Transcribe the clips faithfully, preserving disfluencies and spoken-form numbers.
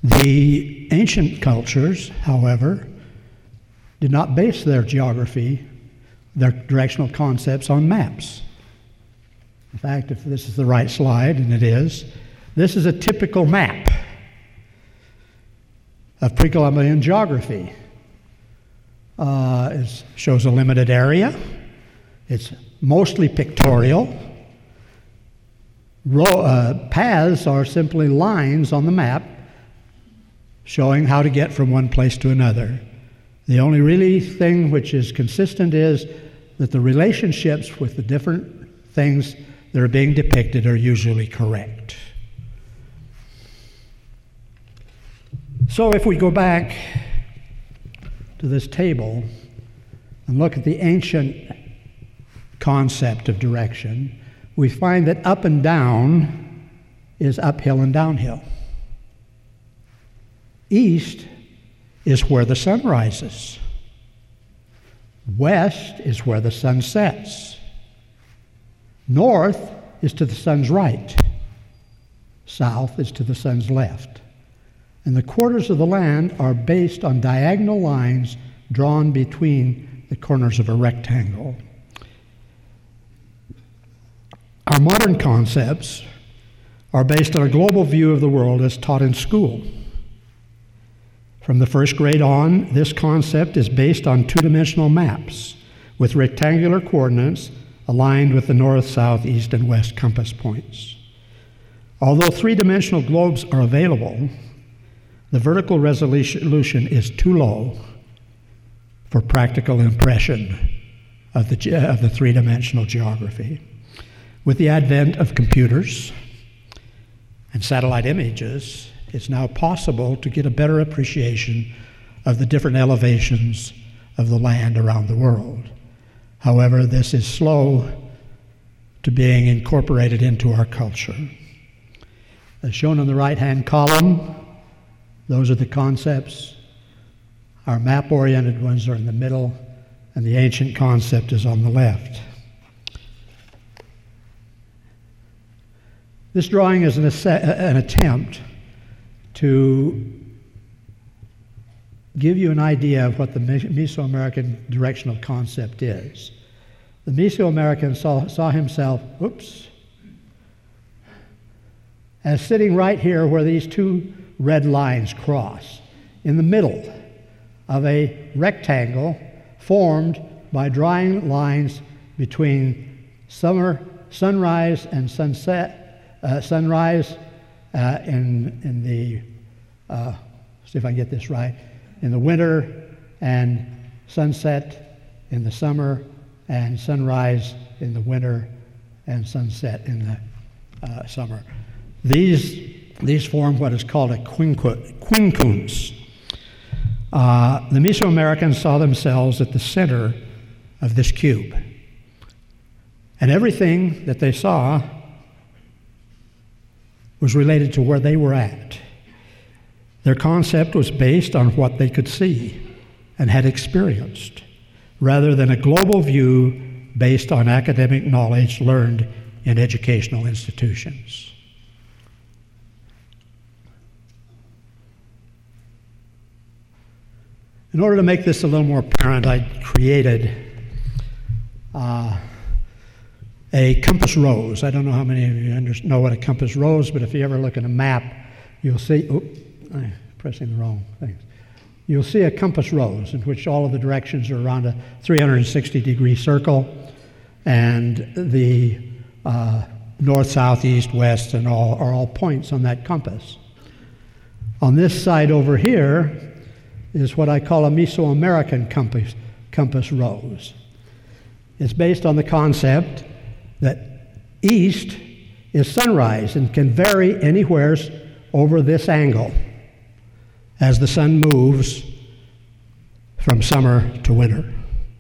The ancient cultures, however, did not base their geography, their directional concepts on maps. In fact, if this is the right slide, and it is, this is a typical map of pre-Columbian geography. Uh, it shows a limited area. It's mostly pictorial. Ro- uh, paths are simply lines on the map showing how to get from one place to another. The only really thing which is consistent is that the relationships with the different things that are being depicted are usually correct. So if we go back to this table and look at the ancient concept of direction, we find that up and down is uphill and downhill. East is where the sun rises. West is where the sun sets. North is to the sun's right. South is to the sun's left. And the quarters of the land are based on diagonal lines drawn between the corners of a rectangle. Our modern concepts are based on a global view of the world as taught in school. From the first grade on, this concept is based on two-dimensional maps with rectangular coordinates aligned with the north, south, east, and west compass points. Although three-dimensional globes are available, the vertical resolution is too low for practical impression of the, of the three-dimensional geography. With the advent of computers and satellite images, it's now possible to get a better appreciation of the different elevations of the land around the world. However, this is slow to being incorporated into our culture. As shown in the right-hand column, those are the concepts. Our map-oriented ones are in the middle, and the ancient concept is on the left. This drawing is an, an attempt to give you an idea of what the Mesoamerican directional concept is. The Mesoamerican saw, saw himself, oops, as sitting right here where these two red lines cross, in the middle of a rectangle formed by drawing lines between summer, sunrise and sunset, uh, sunrise uh, in, in the, uh, see if I can get this right, in the winter, and sunset in the summer, and sunrise in the winter, and sunset in the uh, summer. These, these form what is called a quincunx. Uh, the Mesoamericans saw themselves at the center of this cube. And everything that they saw was related to where they were at. Their concept was based on what they could see and had experienced, rather than a global view based on academic knowledge learned in educational institutions. In order to make this a little more apparent, I created uh, a compass rose. I don't know how many of you under, know what a compass rose, but if you ever look at a map, you'll see, oh, I'm pressing the wrong thing. You'll see a compass rose in which all of the directions are around a three hundred sixty degree circle, and the uh, north, south, east, west, and all are all points on that compass. On this side over here is what I call a Mesoamerican compass, compass rose. It's based on the concept that east is sunrise and can vary anywhere over this angle as the sun moves from summer to winter.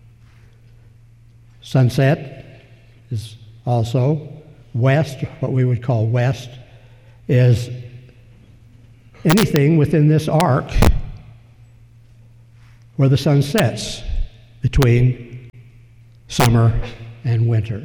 Sunset is also west, what we would call west, is anything within this arc where the sun sets between summer and winter.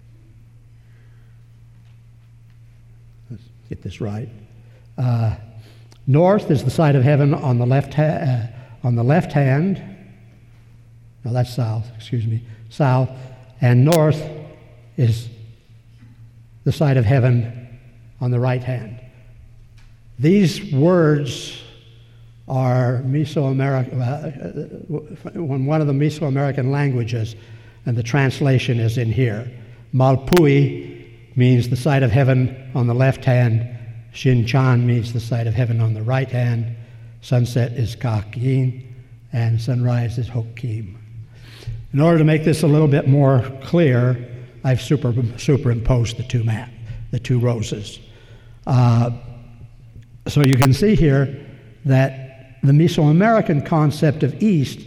Let's get this right. Uh, North is the side of heaven on the left ha- uh, on the left hand. No, that's south, excuse me, south. And north is the side of heaven on the right hand. These words are Mesoamerican, uh, one of the Mesoamerican languages, and the translation is in here. Malpui means the side of heaven on the left hand. Shinchan means the side of heaven on the right hand. Sunset is Kakin, and sunrise is Hokim. In order to make this a little bit more clear, I've super, superimposed the two map, the two roses. Uh, so you can see here that the Mesoamerican concept of east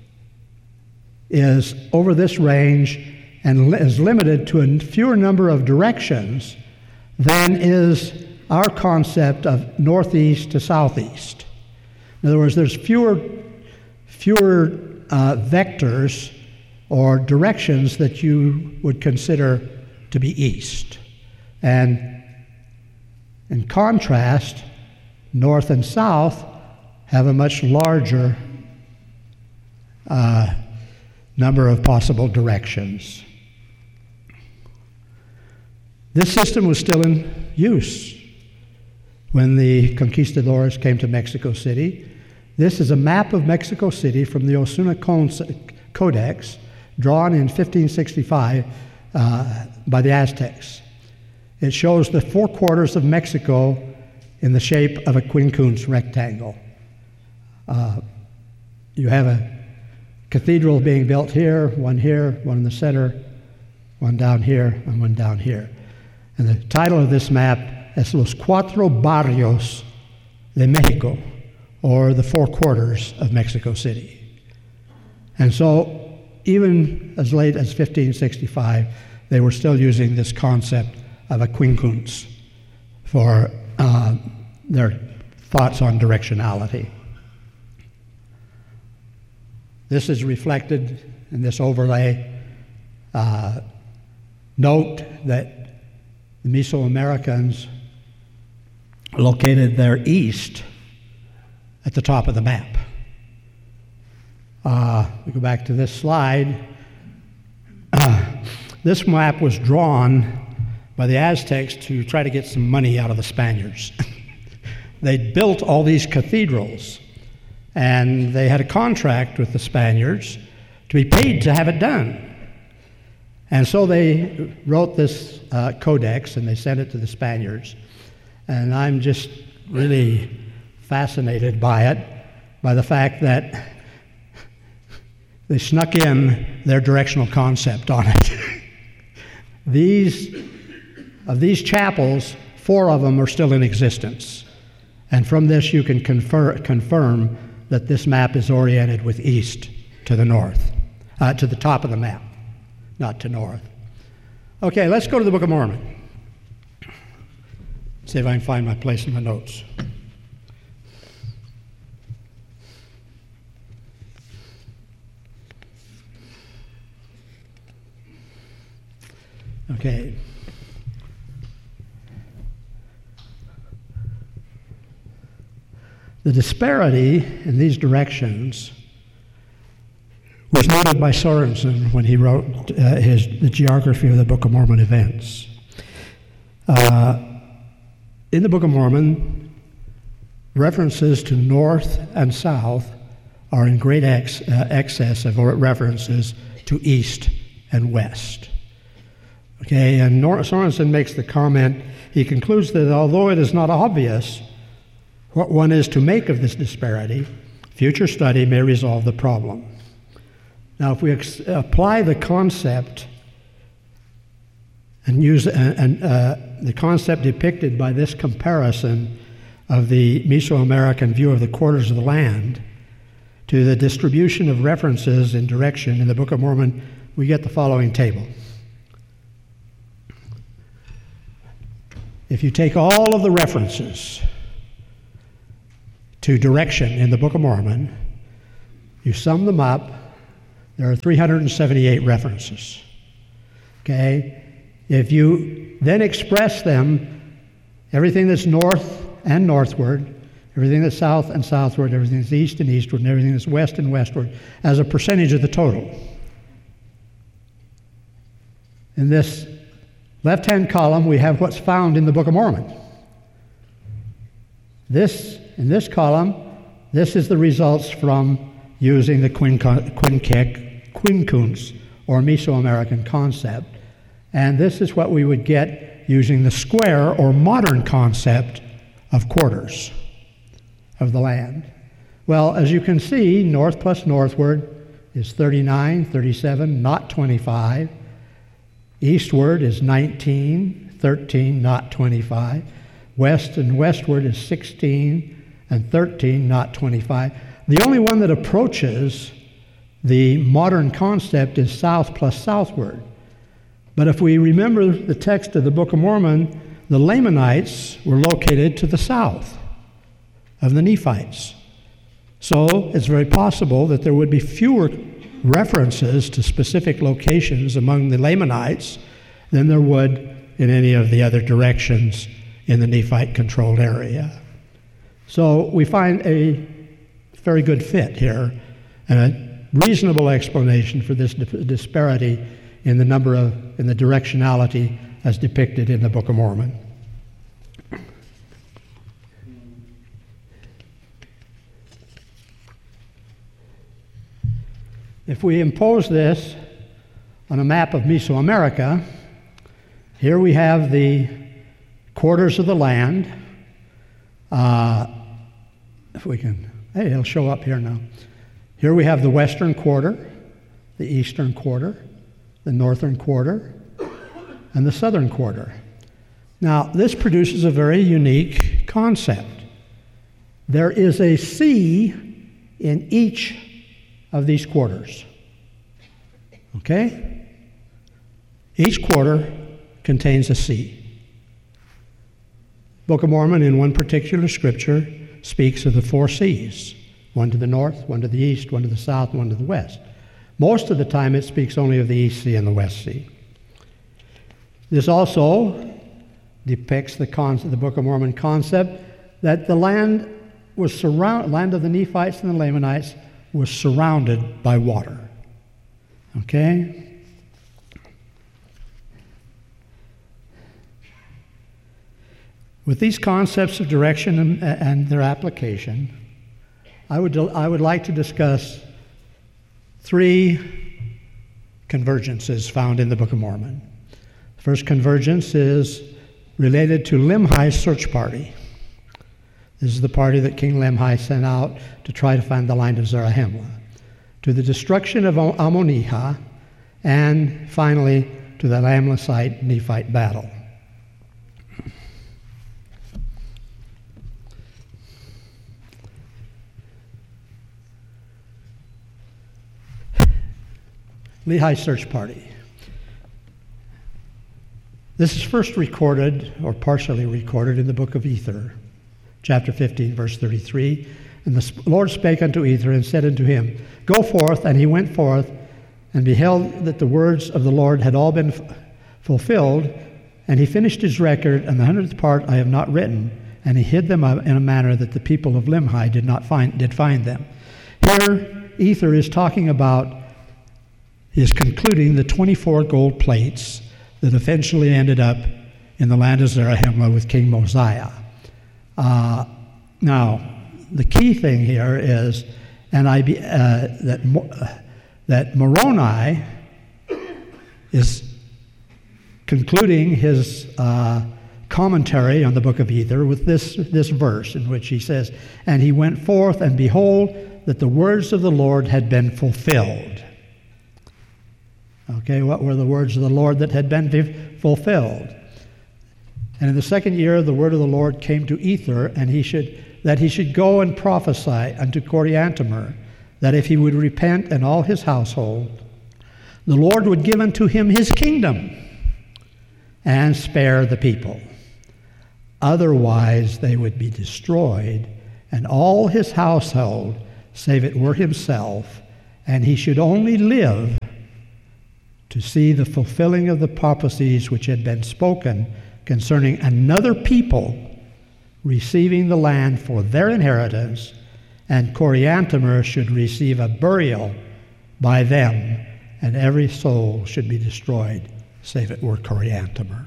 is over this range and li- is limited to a fewer number of directions than is our concept of northeast to southeast. In other words, there's fewer, fewer uh, vectors or directions that you would consider to be east. And in contrast, north and south have a much larger uh, number of possible directions. This system was still in use when the conquistadors came to Mexico City. This is a map of Mexico City from the Osuna Codex, drawn in fifteen sixty-five uh, by the Aztecs. It shows the four quarters of Mexico in the shape of a quincunx rectangle. Uh, you have a cathedral being built here, one here, one in the center, one down here, and one down here. And the title of this map is Los Cuatro Barrios de Mexico, or the four quarters of Mexico City. And so, even as late as fifteen sixty-five, they were still using this concept of a quincunx for uh, their thoughts on directionality. This is reflected in this overlay. Uh, note that the Mesoamericans located their east at the top of the map. Uh, we go back to this slide. Uh, this map was drawn by the Aztecs to try to get some money out of the Spaniards. They'd built all these cathedrals, and they had a contract with the Spaniards to be paid to have it done. And so they wrote this uh, codex, and they sent it to the Spaniards. And I'm just really fascinated by it, by the fact that they snuck in their directional concept on it. These, of these chapels, four of them are still in existence. And from this you can confer, confirm that this map is oriented with east to the north, uh, to the top of the map, not to north. Okay, let's go to the Book of Mormon. See if I can find my place in my notes. Okay. The disparity in these directions was noted by Sorensen when he wrote uh, his the geography of the Book of Mormon events. Uh, in the Book of Mormon, references to north and south are in great ex, uh, excess of references to east and west. Okay, and Nor- Sorensen makes the comment, he concludes that although it is not obvious what one is to make of this disparity, future study may resolve the problem. Now, if we ex- apply the concept and use uh, and, uh, the concept depicted by this comparison of the Mesoamerican view of the quarters of the land to the distribution of references in direction in the Book of Mormon, we get the following table. If you take all of the references to direction in the Book of Mormon, you sum them up, there are three hundred seventy-eight references. Okay? If you then express them, everything that's north and northward, everything that's south and southward, everything that's east and eastward, and everything that's west and westward as a percentage of the total. In this left-hand column, we have what's found in the Book of Mormon. This, in this column, this is the results from using the Quincunx, or Mesoamerican concept. And this is what we would get using the square, or modern concept, of quarters of the land. Well, as you can see, north plus northward is thirty-nine, thirty-seven, not twenty-five. Eastward is nineteen, thirteen, not twenty-five. West and westward is sixteen and thirteen, not twenty-five. The only one that approaches the modern concept is south plus southward. But if we remember the text of the Book of Mormon, the Lamanites were located to the south of the Nephites. So it's very possible that there would be fewer references to specific locations among the Lamanites than there would in any of the other directions in the Nephite-controlled area. So we find a very good fit here and a reasonable explanation for this disparity in the number of, in the directionality as depicted in the Book of Mormon. If we impose this on a map of Mesoamerica, here we have the quarters of the land. Uh, if we can, hey, it'll show up here now. Here we have the western quarter, the eastern quarter, the northern quarter, and the southern quarter. Now, this produces a very unique concept. There is a sea in each of these quarters. Okay? Each quarter contains a sea. Book of Mormon, in one particular scripture, speaks of the four seas, one to the north, one to the east, one to the south, one to the west. Most of the time it speaks only of the East Sea and the West Sea. This also depicts the, concept, the Book of Mormon concept that the land was surround, land of the Nephites and the Lamanites was surrounded by water. Okay? With these concepts of direction and, and their application, I would, I would like to discuss three convergences found in the Book of Mormon. The first convergence is related to Limhi's search party. This is the party that King Limhi sent out to try to find the line of Zarahemla, to the destruction of Ammonihah, and finally to the Amlethite-Nephite battle. Lehi's search party. This is first recorded, or partially recorded, in the book of Ether, chapter fifteen, verse thirty-three. And the Lord spake unto Ether and said unto him, Go forth. And he went forth and beheld that the words of the Lord had all been f- fulfilled. And he finished his record, and the hundredth part I have not written. And he hid them in a manner that the people of Limhi did not find did find them. Here, Ether is talking about is concluding the twenty-four gold plates that eventually ended up in the land of Zarahemla with King Mosiah. Uh, now, the key thing here is, and I be, uh, that uh, that Moroni is concluding his uh, commentary on the book of Ether with this this verse in which he says, "And he went forth, and behold, that the words of the Lord had been fulfilled." Okay, what were the words of the Lord that had been fulfilled? And in the second year, the word of the Lord came to Ether, and he should that he should go and prophesy unto Coriantumr, that if he would repent and all his household, the Lord would give unto him his kingdom and spare the people. Otherwise they would be destroyed, and all his household, save it were himself, and he should only live to see the fulfilling of the prophecies which had been spoken concerning another people receiving the land for their inheritance, and Coriantumr should receive a burial by them, and every soul should be destroyed, save it were Coriantumr.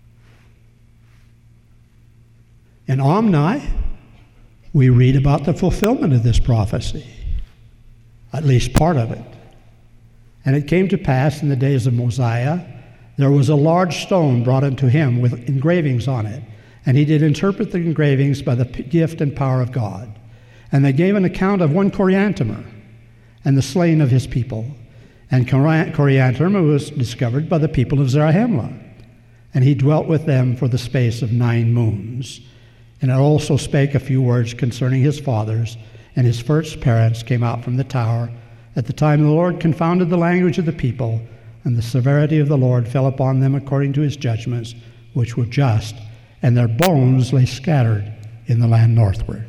In Omni, we read about the fulfillment of this prophecy, at least part of it. And it came to pass in the days of Mosiah, there was a large stone brought unto him with engravings on it, and he did interpret the engravings by the gift and power of God. And they gave an account of one Coriantumr, and the slain of his people. And Coriantumr was discovered by the people of Zarahemla, and he dwelt with them for the space of nine moons. And it also spake a few words concerning his fathers, and his first parents came out from the tower. At the time the Lord confounded the language of the people, and the severity of the Lord fell upon them according to his judgments, which were just, and their bones lay scattered in the land northward.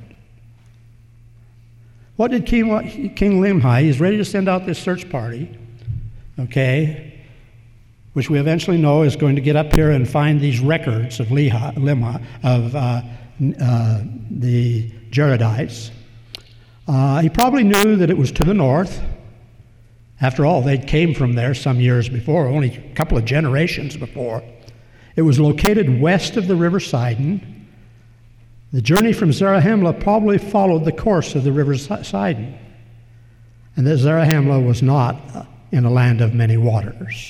What did King, King Limhi? He's ready to send out this search party, okay, which we eventually know is going to get up here and find these records of Lehi, Limhi, of uh, uh, the Jaredites. Uh, he probably knew that it was to the north. After all, they came from there some years before, only a couple of generations before. It was located west of the river Sidon. The journey from Zarahemla probably followed the course of the river Sidon, and that Zarahemla was not in a land of many waters.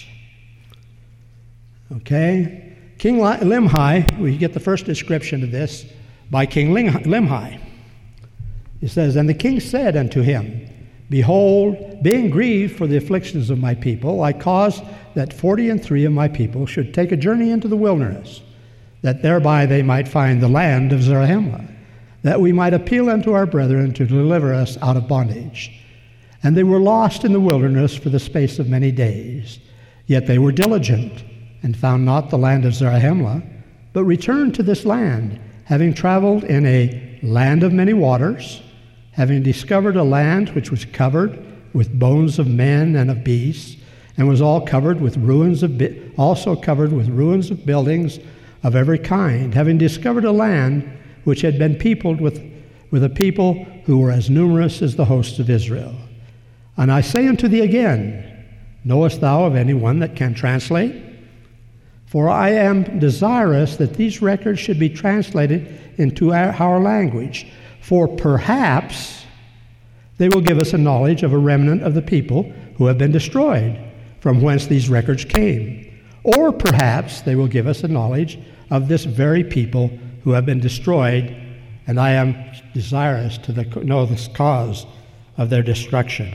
Okay? King Limhi, we get the first description of this by King Limhi. He says, And the king said unto him, Behold, being grieved for the afflictions of my people, I caused that forty and three of my people should take a journey into the wilderness, that thereby they might find the land of Zarahemla, that we might appeal unto our brethren to deliver us out of bondage. And they were lost in the wilderness for the space of many days. Yet they were diligent, and found not the land of Zarahemla, but returned to this land, having traveled in a land of many waters, having discovered a land which was covered with bones of men and of beasts, and was all covered with ruins of bi- also covered with ruins of buildings of every kind, having discovered a land which had been peopled with, with a people who were as numerous as the hosts of Israel. And I say unto thee again, knowest thou of any one that can translate? For I am desirous that these records should be translated into our, our language, for perhaps they will give us a knowledge of a remnant of the people who have been destroyed, from whence these records came. Or perhaps they will give us a knowledge of this very people who have been destroyed, and I am desirous to the, know the cause of their destruction.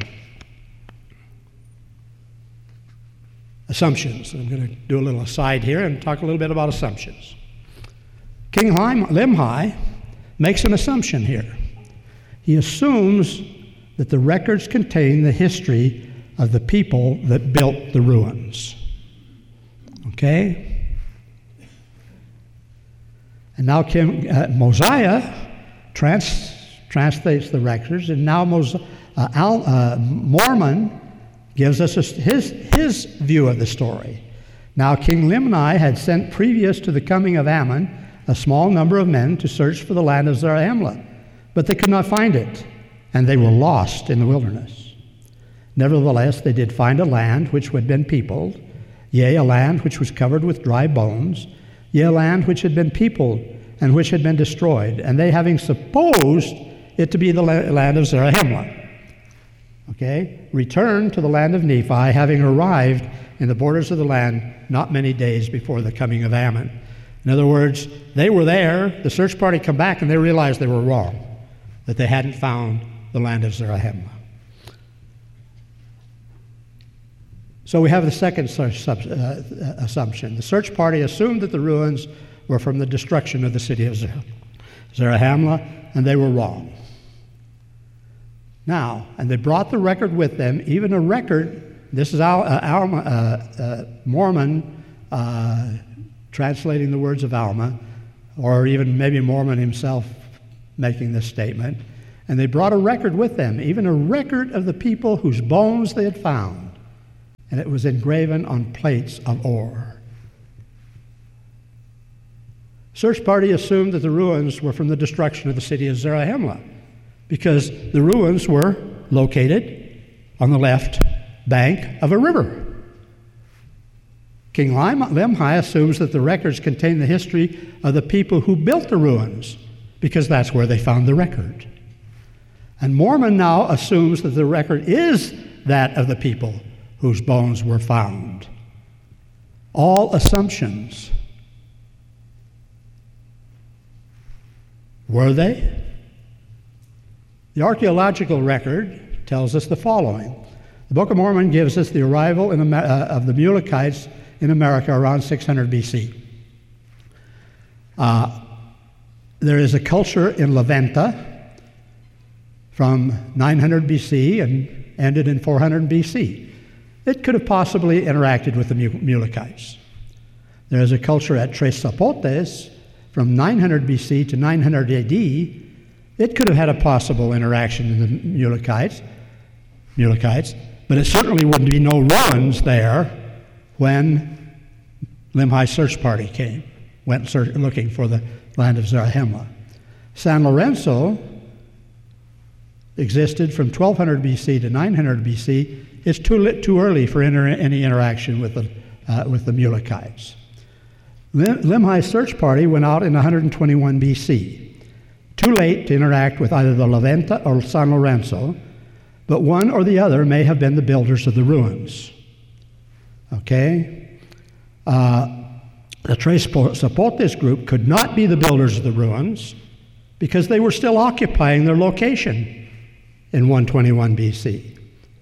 Assumptions. I'm going to do a little aside here and talk a little bit about assumptions. King Limhi makes an assumption here. He assumes that the records contain the history of the people that built the ruins. Okay? And now King, uh, Mosiah trans, translates the records, and now Mos, uh, Al, uh, Mormon gives us a, his, his view of the story. Now King Limhi had sent previous to the coming of Ammon a small number of men to search for the land of Zarahemla, but they could not find it, and they were lost in the wilderness. Nevertheless, they did find a land which had been peopled, yea, a land which was covered with dry bones, yea, a land which had been peopled and which had been destroyed, and they having supposed it to be the land of Zarahemla, okay, returned to the land of Nephi, having arrived in the borders of the land not many days before the coming of Ammon. In other words, they were there, the search party come back, and they realized they were wrong, that they hadn't found the land of Zarahemla. So we have the second sub, uh, assumption. The search party assumed that the ruins were from the destruction of the city of Zarahemla, and they were wrong. Now, and they brought the record with them, even a record, this is Al, uh, Alma, uh, uh, Mormon uh, translating the words of Alma, or even maybe Mormon himself making this statement, and they brought a record with them, even a record of the people whose bones they had found, and it was engraven on plates of ore. Search party assumed that the ruins were from the destruction of the city of Zarahemla, because the ruins were located on the left bank of a river. King Limhi assumes that the records contain the history of the people who built the ruins, because that's where they found the record. And Mormon now assumes that the record is that of the people whose bones were found. All assumptions. Were they? The archaeological record tells us the following. The Book of Mormon gives us the arrival in Amer- uh, of the Mulekites in America around six hundred B C. Uh, there is a culture in La Venta from nine hundred B C and ended in four hundred B C. It could have possibly interacted with the Mulekites. There is a culture at Tres Zapotes from nine hundred B C to nine hundred A D. It could have had a possible interaction with the Mulekites, Mulekites, but it certainly wouldn't be no ruins there when Limhi's search party came, went search, looking for the land of Zarahemla. San Lorenzo existed from twelve hundred B C to nine hundred B C. It's too lit, too early for inter, any interaction with the uh, with the Mulekites. Lim, Limhi's search party went out in one hundred twenty-one B C. Too late to interact with either the La Venta or San Lorenzo, but one or the other may have been the builders of the ruins. Okay? Uh, the Tres Zapotes group could not be the builders of the ruins because they were still occupying their location in one twenty-one B C.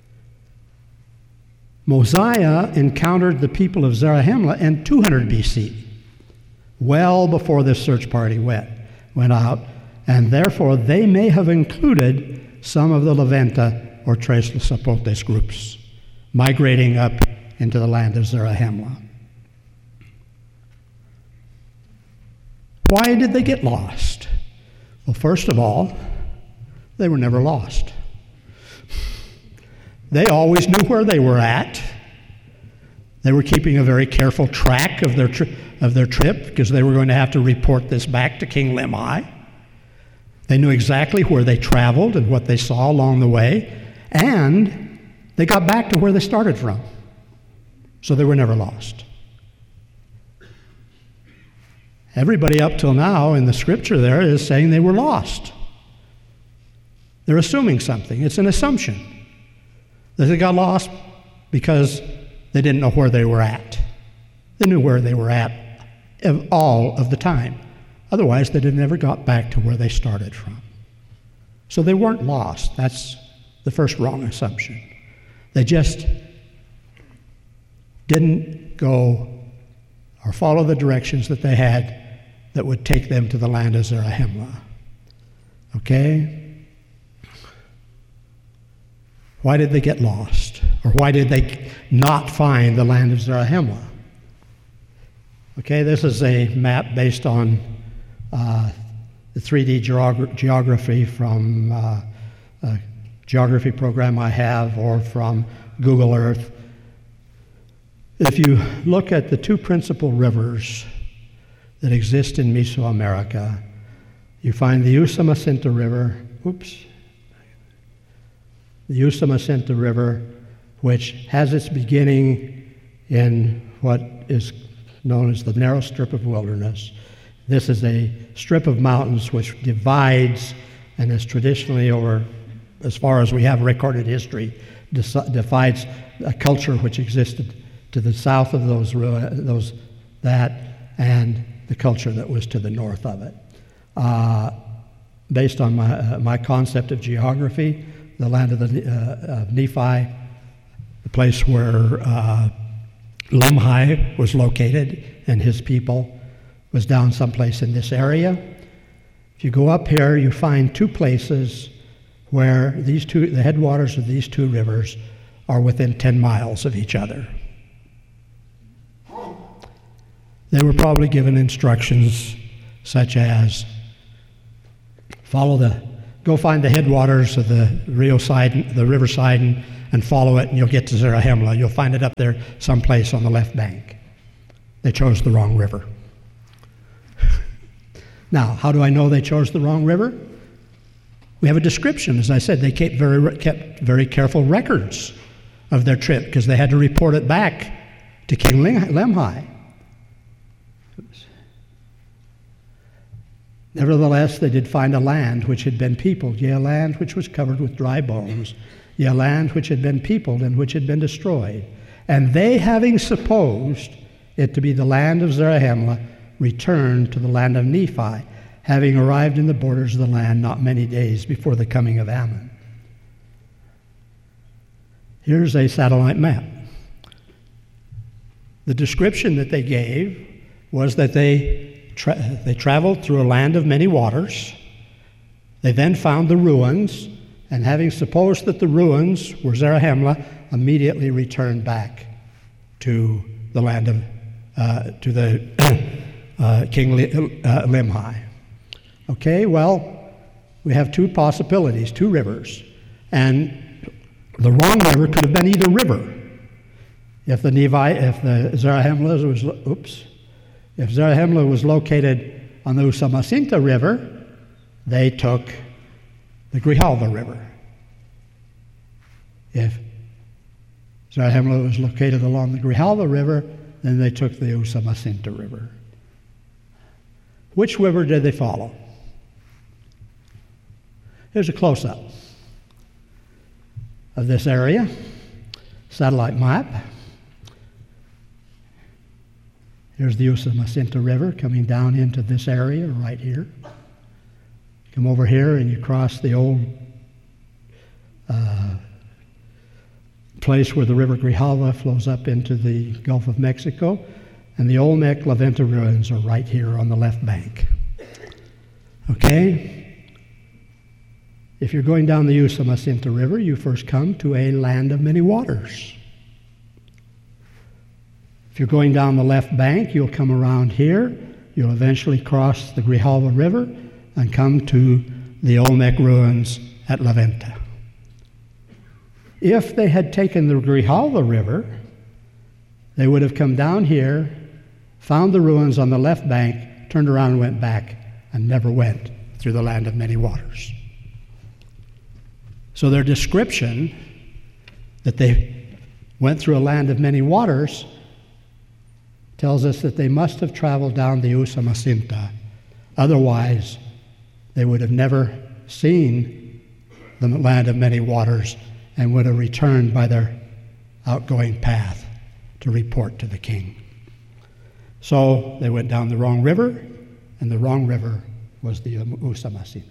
Mosiah encountered the people of Zarahemla in two hundred B C, well before this search party went, went out, and therefore they may have included some of the La Venta or Tres Zapotes groups migrating up into the land of Zarahemla. Why did they get lost? Well, first of all, they were never lost. They always knew where they were at. They were keeping a very careful track of their tri- of their trip because they were going to have to report this back to King Limhi. They knew exactly where they traveled and what they saw along the way, and they got back to where they started from. So they were never lost. Everybody up till now in the scripture there is saying they were lost. They're assuming something. It's an assumption that they got lost because they didn't know where they were at. They knew where they were at all of the time. Otherwise, they never got back to where they started from. So they weren't lost. That's the first wrong assumption. They just didn't go or follow the directions that they had that would take them to the land of Zarahemla. Okay? Why did they get lost? Or why did they not find the land of Zarahemla? Okay, this is a map based on uh, the three D geog- geography from uh, a geography program I have or from Google Earth. If you look at the two principal rivers that exist in Mesoamerica, you find the Usumacinta River, oops, the Usumacinta River, which has its beginning in what is known as the narrow strip of wilderness. This is a strip of mountains which divides and is traditionally, over as far as we have recorded history, divides a culture which existed to the south of those, those that and the culture that was to the north of it. Uh, based on my, uh, my concept of geography, the land of, the, uh, of Nephi, the place where uh, Limhi was located and his people was down someplace in this area. If you go up here, you find two places where these two, the headwaters of these two rivers are within ten miles of each other. They were probably given instructions such as follow the, go find the headwaters of the Rio Sidon, the River Sidon, and follow it, and you'll get to Zarahemla. You'll find it up there someplace on the left bank. They chose the wrong river. Now, how do I know they chose the wrong river? We have a description. As I said, they kept very, kept very careful records of their trip because they had to report it back to King Lemhi. Nevertheless, they did find a land which had been peopled, yea, a land which was covered with dry bones, yea, a land which had been peopled and which had been destroyed. And they, having supposed it to be the land of Zarahemla, returned to the land of Nephi, having arrived in the borders of the land not many days before the coming of Ammon. Here's a satellite map. The description that they gave was that they, tra- they traveled through a land of many waters. They then found the ruins, and having supposed that the ruins were Zarahemla, immediately returned back to the land of, uh, to the uh, King uh, Lemhi. Okay, well, we have two possibilities, two rivers, and the wrong river could have been either river. If the Nevi, if the Zarahemla was, oops, if Zarahemla was located on the Usumacinta River, they took the Grijalva River. If Zarahemla was located along the Grijalva River, then they took the Usumacinta River. Which river did they follow? Here's a close-up of this area, satellite map. Here's the Usumacinta River coming down into this area right here. Come over here and you cross the old uh, place where the River Grijalva flows up into the Gulf of Mexico, and the Olmec La Venta ruins are right here on the left bank. Okay? If you're going down the Usumacinta River, you first come to a land of many waters. If you're going down the left bank, you'll come around here. You'll eventually cross the Grijalva River and come to the Olmec ruins at La Venta. If they had taken the Grijalva River, they would have come down here, found the ruins on the left bank, turned around and went back, and never went through the land of many waters. So their description that they went through a land of many waters tells us that they must have traveled down the Usumacinta. Otherwise, they would have never seen the land of many waters and would have returned by their outgoing path to report to the king. So they went down the wrong river, and the wrong river was the Usumacinta.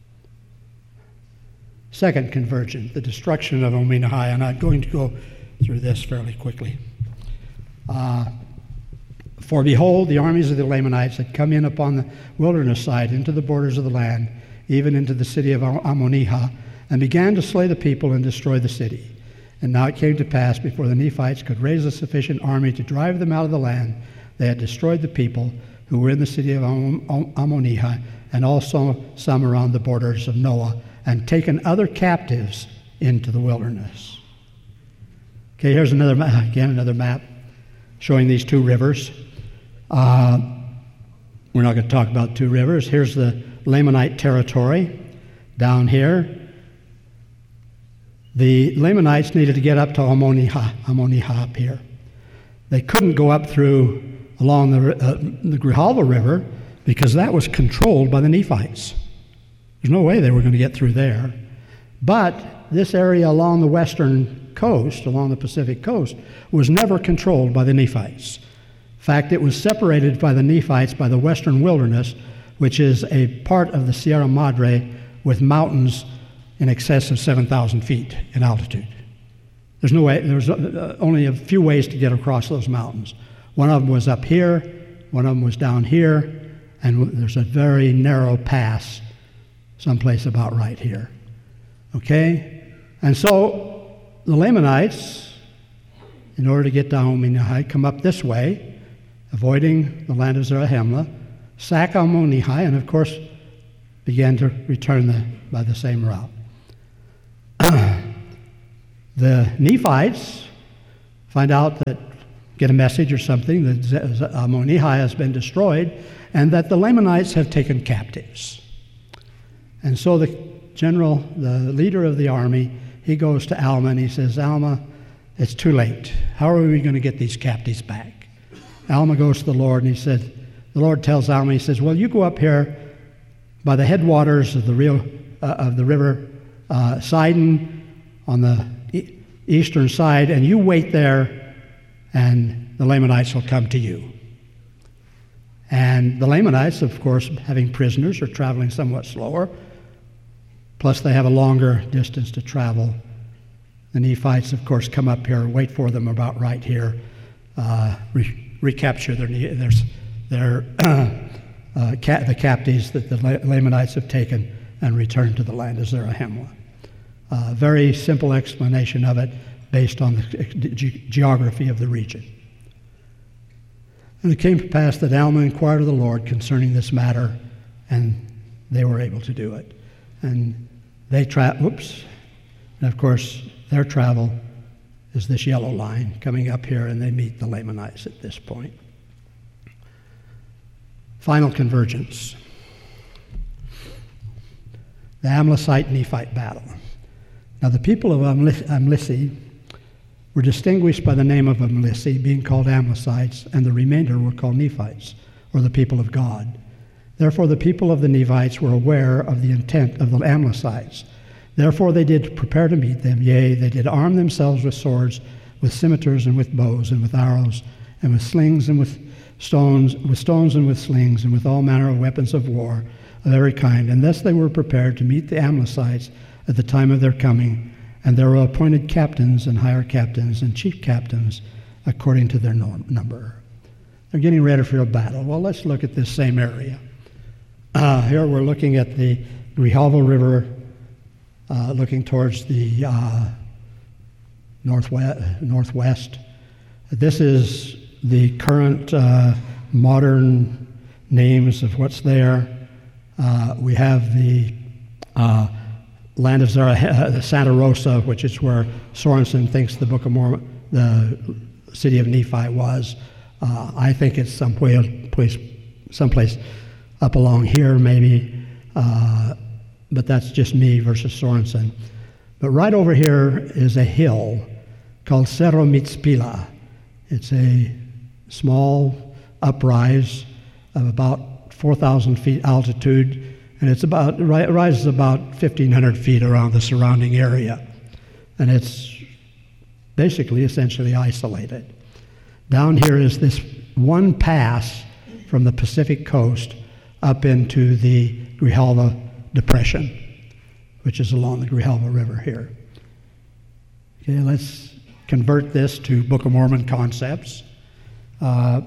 Second conversion, the destruction of Ominahai, and I'm going to go through this fairly quickly. Uh, For behold, the armies of the Lamanites had come in upon the wilderness side into the borders of the land, even into the city of Ammonihah, and began to slay the people and destroy the city. And now it came to pass, before the Nephites could raise a sufficient army to drive them out of the land, they had destroyed the people who were in the city of Ammonihah, and also some around the borders of Noah, and taken other captives into the wilderness. Okay, here's another map, again another map showing these two rivers. Uh, we're not going to talk about two rivers. Here's the Lamanite territory down here. The Lamanites needed to get up to Ammonihah, Ammonihah up here. They couldn't go up through along the, uh, the Grijalva River because that was controlled by the Nephites. There's no way they were going to get through there. But this area along the western coast, along the Pacific coast, was never controlled by the Nephites. In fact, it was separated by the Nephites by the western wilderness, which is a part of the Sierra Madre with mountains in excess of seven thousand feet in altitude. There's no way, there's only a few ways to get across those mountains. One of them was up here, one of them was down here, and there's a very narrow pass someplace about right here. Okay? And so the Lamanites, in order to get down Ammonihah, come up this way, avoiding the land of Zarahemla, sack Ammonihah, and of course began to return the, by the same route. The Nephites find out that get a message or something that Ammonihai has been destroyed and that the Lamanites have taken captives. And so the general, the leader of the army, he goes to Alma and he says, Alma, it's too late. How are we going to get these captives back? Alma goes to the Lord and he said, the Lord tells Alma, he says, well, you go up here by the headwaters of the, real, uh, of the river uh, Sidon on the e- eastern side, and you wait there, and the Lamanites will come to you. And the Lamanites, of course, having prisoners, are traveling somewhat slower, plus they have a longer distance to travel. The Nephites, of course, come up here, wait for them about right here, uh, re- recapture their, their, their uh, uh, ca- the captives that the Lamanites have taken and return to the land of Zarahemla. Uh, very simple explanation of it based on the ge- geography of the region. And it came to pass that Alma inquired of the Lord concerning this matter, and they were able to do it. And they tra- whoops, and of course their travel is this yellow line coming up here, and they meet the Lamanites at this point. Final convergence. The Amalekite-Nephite battle. Now the people of Amlici were distinguished by the name of Amlici, being called Amalekites, and the remainder were called Nephites, or the people of God. Therefore the people of the Nephites were aware of the intent of the Amalekites. Therefore they did prepare to meet them, yea, they did arm themselves with swords, with scimitars, and with bows, and with arrows, and with slings, and with stones, with stones and with slings, and with all manner of weapons of war of every kind. And thus they were prepared to meet the Amalekites at the time of their coming, and there were appointed captains and higher captains and chief captains according to their number. They're getting ready for a battle. Well, let's look at this same area. Uh, here we're looking at the Grijalva River, uh, looking towards the uh, northwest, northwest. This is the current uh, modern names of what's there. Uh, we have the uh, land of Zarahemla, Santa Rosa, which is where Sorensen thinks the Book of Mormon, the city of Nephi was. Uh, I think it's some place, someplace up along here, maybe, uh, but that's just me versus Sorensen. But right over here is a hill called Cerro Mitzpila. It's a small uprise of about four thousand feet altitude, and it's about it rises about fifteen hundred feet around the surrounding area, and it's basically essentially isolated. Down here is this one pass from the Pacific coast up into the Grijalva Depression, which is along the Grijalva River here. Okay, let's convert this to Book of Mormon concepts. Uh,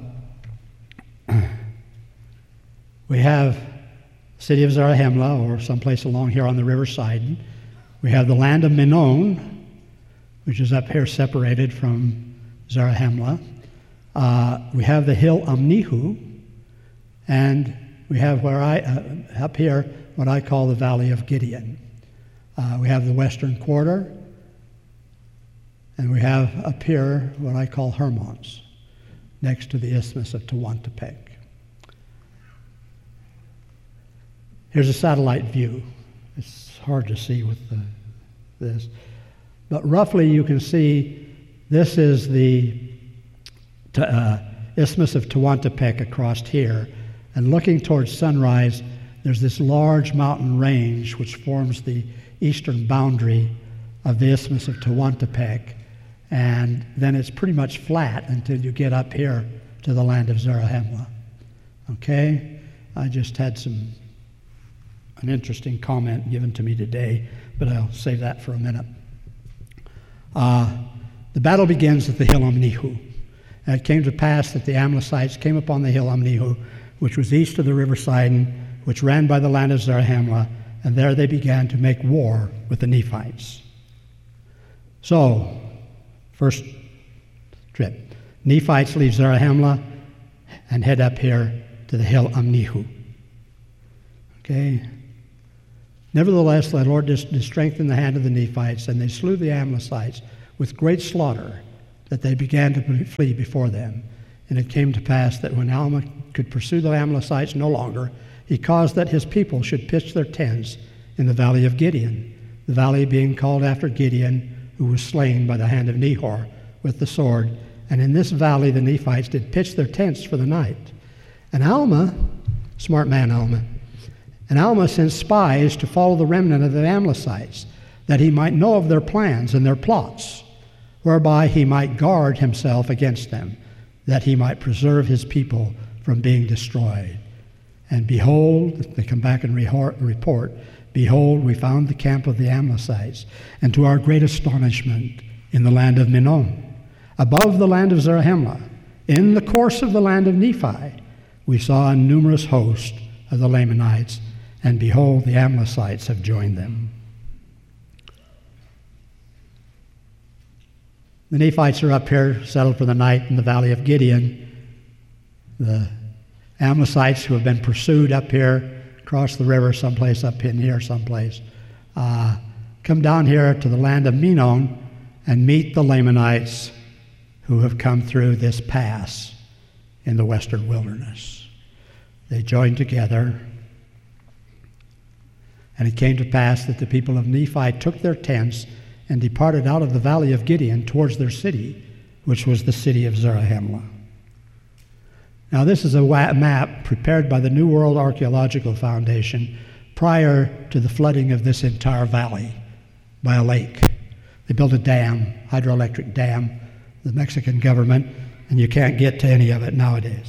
we have city of Zarahemla, or someplace along here on the riverside. We have the land of Menon, which is up here separated from Zarahemla. Uh, we have the hill Amnihu, and we have where I uh, up here what I call the Valley of Gideon. Uh, we have the western quarter, and we have up here what I call Hermons, next to the Isthmus of Tehuantepec. Here's a satellite view. It's hard to see with the, this, but roughly you can see this is the uh, Isthmus of Tehuantepec across here, and looking towards sunrise, there's this large mountain range which forms the eastern boundary of the Isthmus of Tehuantepec, and then it's pretty much flat until you get up here to the land of Zarahemla. Okay? I just had some an interesting comment given to me today, but I'll save that for a minute. Uh, the battle begins at the hill Amnihu. And it came to pass that the Amalekites came upon the hill Amnihu, which was east of the river Sidon, which ran by the land of Zarahemla, and there they began to make war with the Nephites. So, first trip. Nephites leave Zarahemla and head up here to the hill Amnihu. Okay? Nevertheless, the Lord did strengthen the hand of the Nephites, and they slew the Amalekites with great slaughter, that they began to flee before them. And it came to pass that when Alma could pursue the Amalekites no longer, he caused that his people should pitch their tents in the valley of Gideon, the valley being called after Gideon, who was slain by the hand of Nehor with the sword. And in this valley the Nephites did pitch their tents for the night. And Alma, smart man Alma, and Alma sent spies to follow the remnant of the Amalekites, that he might know of their plans and their plots, whereby he might guard himself against them, that he might preserve his people from being destroyed. And behold, they come back and report, behold, we found the camp of the Amalekites, and to our great astonishment, in the land of Minon, above the land of Zarahemla, in the course of the land of Nephi, we saw a numerous host of the Lamanites, and behold, the Amalekites have joined them. The Nephites are up here, settled for the night in the valley of Gideon. The Amalekites, who have been pursued up here, across the river, someplace up in here, someplace, uh, come down here to the land of Minon and meet the Lamanites who have come through this pass in the western wilderness. They joined together, and it came to pass that the people of Nephi took their tents and departed out of the valley of Gideon towards their city, which was the city of Zarahemla. Now, this is a map prepared by the New World Archaeological Foundation prior to the flooding of this entire valley by a lake. They built a dam, hydroelectric dam, the Mexican government, and you can't get to any of it nowadays.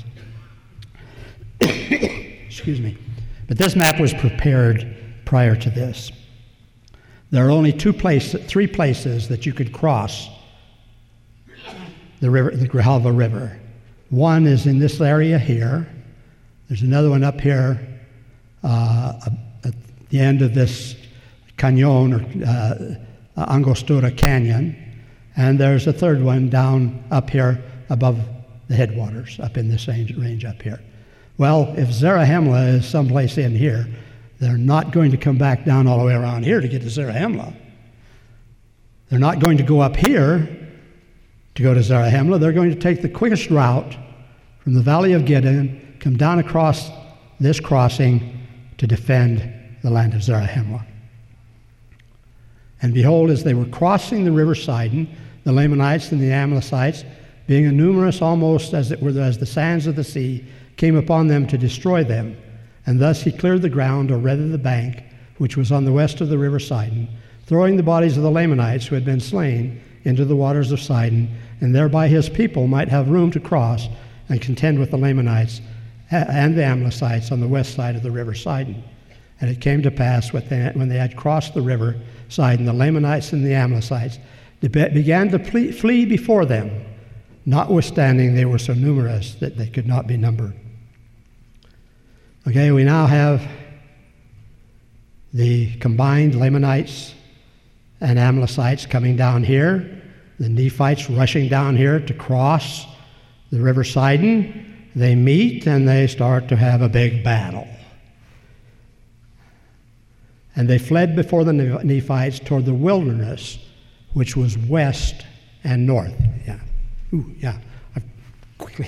Excuse me. But this map was prepared prior to this. There are only two places, three places that you could cross the river, the Grijalva River. One is in this area here. There's another one up here uh, at the end of this canyon, or uh, Angostura Canyon. And there's a third one down up here above the headwaters, up in this range, range up here. Well, if Zarahemla is someplace in here, they're not going to come back down all the way around here to get to Zarahemla. They're not going to go up here to go to Zarahemla. They're going to take the quickest route from the valley of Gideon, come down across this crossing to defend the land of Zarahemla. And behold, as they were crossing the river Sidon, the Lamanites and the Amalekites, being numerous almost as it were as the sands of the sea, came upon them to destroy them. And thus he cleared the ground, or rather the bank, which was on the west of the river Sidon, throwing the bodies of the Lamanites who had been slain into the waters of Sidon, and thereby his people might have room to cross and contend with the Lamanites and the Amalekites on the west side of the river Sidon. And it came to pass when they had crossed the river Sidon, the Lamanites and the Amalekites began to flee before them, notwithstanding they were so numerous that they could not be numbered. Okay, we now have the combined Lamanites and Amalekites coming down here, the Nephites rushing down here to cross the river Sidon. They meet and they start to have a big battle. And they fled before the Nephites toward the wilderness, which was west and north. Yeah. Ooh, yeah. I've quickly.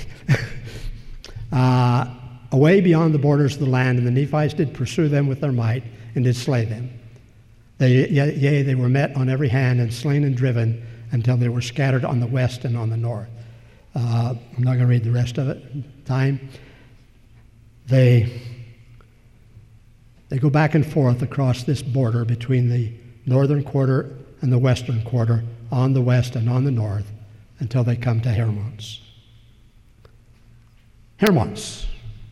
uh, away beyond the borders of the land, and the Nephites did pursue them with their might, and did slay them. They, yea, they were met on every hand, and slain and driven, until they were scattered on the west and on the north. Uh, I'm not going to read the rest of it. Time. They, they go back and forth across this border between the northern quarter and the western quarter, on the west and on the north, until they come to Hermons. Hermons.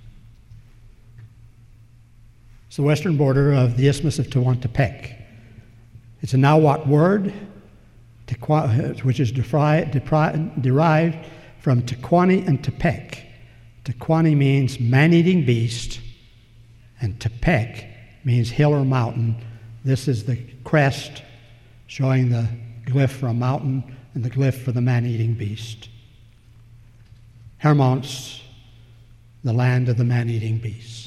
It's the western border of the Isthmus of Tehuantepec. It's a Nahuatl word, which is derived from Tecuani and Tepec. Tecuani means man-eating beast, and Tepec means hill or mountain. This is the crest showing the glyph for a mountain and the glyph for the man-eating beast. Hermons, the land of the man-eating beasts.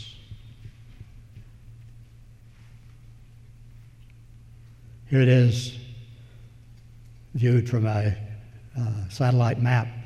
Here it is, viewed from a uh, satellite map